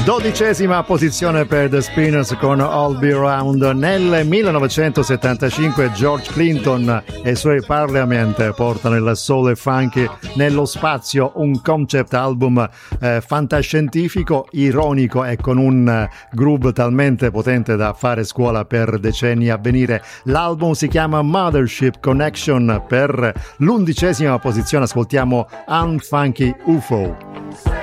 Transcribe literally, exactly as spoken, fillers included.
Dodicesima posizione per The Spinners con All Be Around. Nel millenovecentosettantacinque George Clinton e i suoi Parliament portano il soul e funky nello spazio, un concept album eh, fantascientifico, ironico e con un eh, groove talmente potente da fare scuola per decenni a venire. L'album si chiama Mothership Connection. Per l'undicesima posizione ascoltiamo Unfunky U F O.